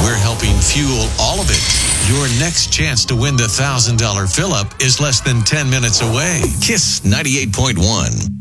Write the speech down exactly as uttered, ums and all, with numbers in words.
We're helping fuel all of it. Your next chance to win the one thousand dollars fill-up is less than ten minutes away. Kiss ninety-eight point one.